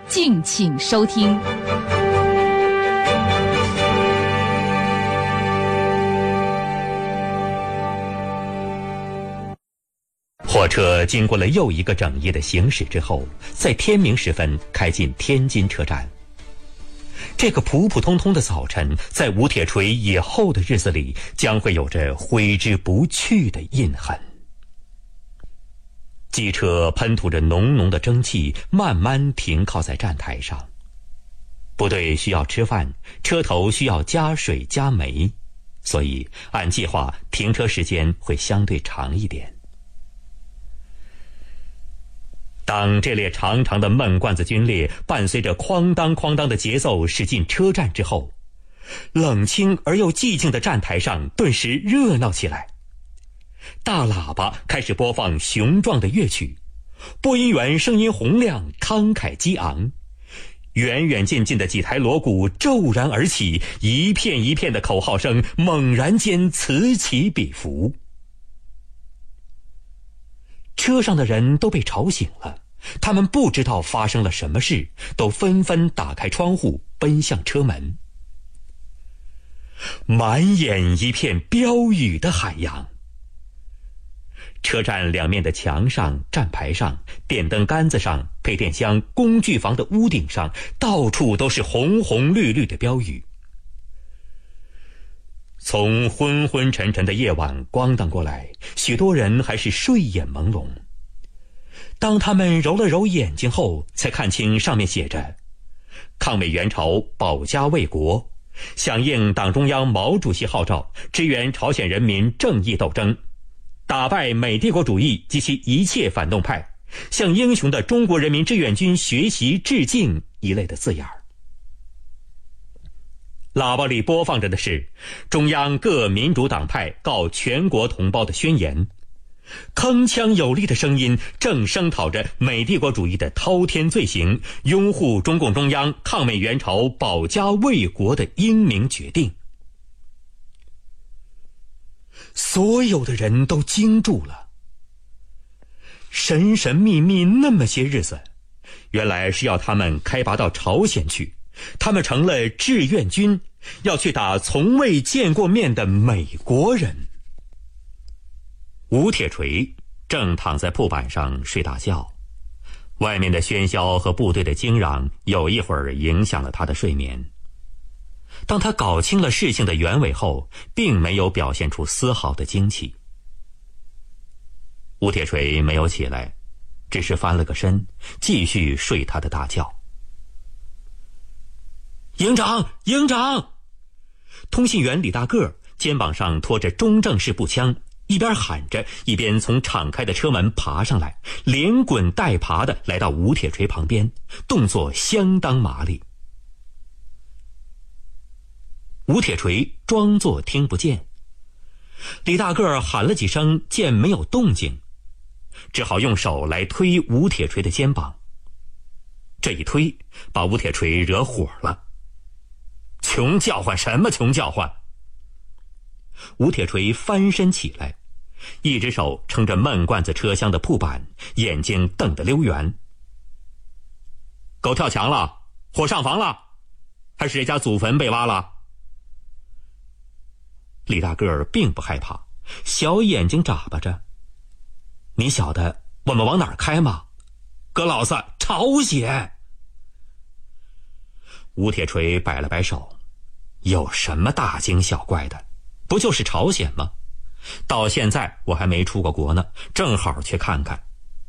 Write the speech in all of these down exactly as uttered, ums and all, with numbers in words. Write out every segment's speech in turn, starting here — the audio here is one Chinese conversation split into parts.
敬请收听。 火车经过了又一个整夜的行驶之后，在天明时分开进天津车站。这个普普通通的早晨，在吴铁锤以后的日子里，将会有着挥之不去的印痕。机车喷吐着浓浓的蒸汽，慢慢停靠在站台上。部队需要吃饭，车头需要加水加煤，所以按计划停车时间会相对长一点。当这列长长的闷罐子军列伴随着哐当哐当的节奏驶进车站之后，冷清而又寂静的站台上顿时热闹起来。大喇叭开始播放雄壮的乐曲，播音员声音洪亮，慷慨激昂。远远近近的几台锣鼓骤然而起，一片一片的口号声猛然间此起彼伏。车上的人都被吵醒了，他们不知道发生了什么事，都纷纷打开窗户奔向车门。满眼一片标语的海洋。车站两面的墙上、站牌上、电灯杆子上、配电箱、工具房的屋顶上，到处都是红红绿绿的标语。从昏昏沉沉的夜晚光荡过来，许多人还是睡眼朦胧。当他们揉了揉眼睛后，才看清上面写着抗美援朝，保家卫国，响应党中央毛主席号召，支援朝鲜人民正义斗争，打败美帝国主义及其一切反动派，向英雄的中国人民志愿军学习致敬一类的字眼。喇叭里播放着的是中央各民主党派告全国同胞的宣言，铿锵有力的声音正声讨着美帝国主义的滔天罪行，拥护中共中央抗美援朝保家卫国的英明决定。所有的人都惊住了。神神秘秘那么些日子，原来是要他们开拔到朝鲜去，他们成了志愿军，要去打从未见过面的美国人。吴铁锤正躺在铺板上睡大觉，外面的喧嚣和部队的惊嚷有一会儿影响了他的睡眠。当他搞清了事情的原委后，并没有表现出丝毫的惊奇。吴铁锤没有起来，只是翻了个身，继续睡他的大觉。营长，营长！通信员李大个肩膀上拖着中正式步枪，一边喊着，一边从敞开的车门爬上来，连滚带爬地来到吴铁锤旁边，动作相当麻利。吴铁锤装作听不见，李大个喊了几声，见没有动静，只好用手来推吴铁锤的肩膀。这一推，把吴铁锤惹火了。穷叫唤什么穷叫唤！吴铁锤翻身起来，一只手撑着闷罐子车厢的铺板，眼睛瞪得溜圆。狗跳墙了？火上房了？还是谁家祖坟被挖了？李大个儿并不害怕，小眼睛眨巴着。你晓得我们往哪儿开吗？哥老子，朝鲜！吴铁锤摆了摆手，有什么大惊小怪的？不就是朝鲜吗？到现在我还没出过国呢，正好去看看。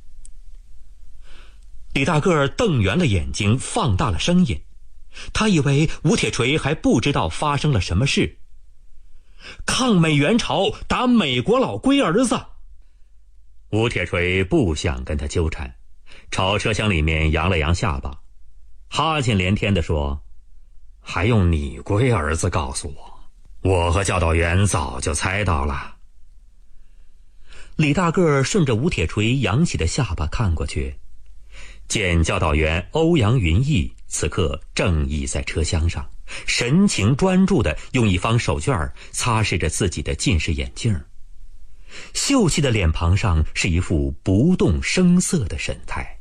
李大个儿瞪圆了眼睛，放大了声音，他以为吴铁锤还不知道发生了什么事。抗美援朝，打美国佬龟儿子！吴铁锤不想跟他纠缠，朝车厢里面扬了扬下巴，哈欠连天地说：还用你龟儿子告诉我？我和教导员早就猜到了。李大个顺着吴铁锤扬起的下巴看过去，见教导员欧阳云逸此刻正倚在车厢上，神情专注地用一方手绢擦拭着自己的近视眼镜，秀气的脸庞上是一副不动声色的神态。